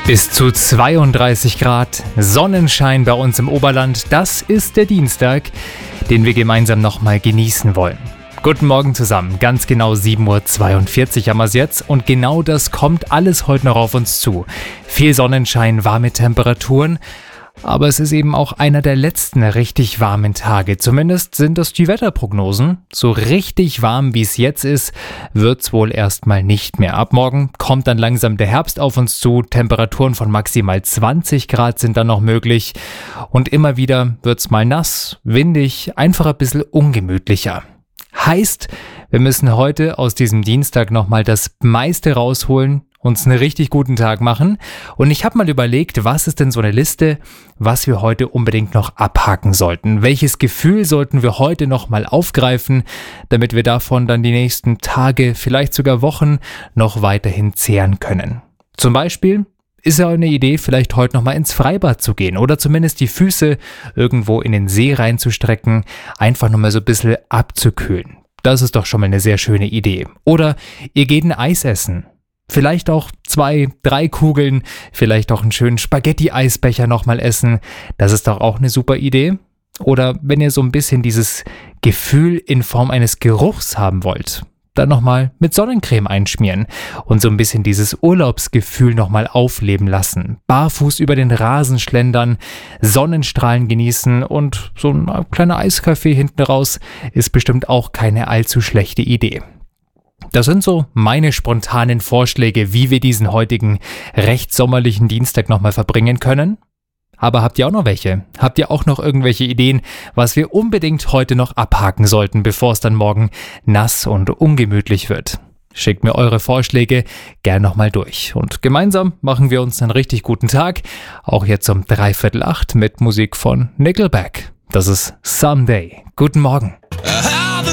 Bis zu 32 Grad, Sonnenschein bei uns im Oberland. Das ist der Dienstag, den wir gemeinsam nochmal genießen wollen. Guten Morgen zusammen, ganz genau 7.42 Uhr haben wir es jetzt und genau das kommt alles heute noch auf uns zu. Viel Sonnenschein, warme Temperaturen, aber es ist eben auch einer der letzten richtig warmen Tage. Zumindest sind das die Wetterprognosen. So richtig warm, wie es jetzt ist, wird es wohl erstmal nicht mehr. Ab morgen kommt dann langsam der Herbst auf uns zu. Temperaturen von maximal 20 Grad sind dann noch möglich. Und immer wieder wird es mal nass, windig, einfach ein bisschen ungemütlicher. Heißt, wir müssen heute aus diesem Dienstag nochmal das meiste rausholen, uns einen richtig guten Tag machen. Und ich habe mal überlegt, was ist denn so eine Liste, was wir heute unbedingt noch abhaken sollten? Welches Gefühl sollten wir heute nochmal aufgreifen, damit wir davon dann die nächsten Tage, vielleicht sogar Wochen noch weiterhin zehren können? Zum Beispiel ist ja eine Idee, vielleicht heute nochmal ins Freibad zu gehen oder zumindest die Füße irgendwo in den See reinzustrecken, einfach nochmal so ein bisschen abzukühlen. Das ist doch schon mal eine sehr schöne Idee. Oder ihr geht ein Eis essen. Vielleicht auch 2, 3 Kugeln, vielleicht auch einen schönen Spaghetti-Eisbecher nochmal essen. Das ist doch auch eine super Idee. Oder wenn ihr so ein bisschen dieses Gefühl in Form eines Geruchs haben wollt, dann nochmal mit Sonnencreme einschmieren und so ein bisschen dieses Urlaubsgefühl nochmal aufleben lassen. Barfuß über den Rasen schlendern, Sonnenstrahlen genießen und so ein kleiner Eiskaffee hinten raus ist bestimmt auch keine allzu schlechte Idee. Das sind so meine spontanen Vorschläge, wie wir diesen heutigen recht sommerlichen Dienstag nochmal verbringen können. Aber habt ihr auch noch welche? Habt ihr auch noch irgendwelche Ideen, was wir unbedingt heute noch abhaken sollten, bevor es dann morgen nass und ungemütlich wird? Schickt mir eure Vorschläge gern nochmal durch. Und gemeinsam machen wir uns einen richtig guten Tag. Auch jetzt um 7:45 mit Musik von Nickelback. Das ist Someday. Guten Morgen. Aha!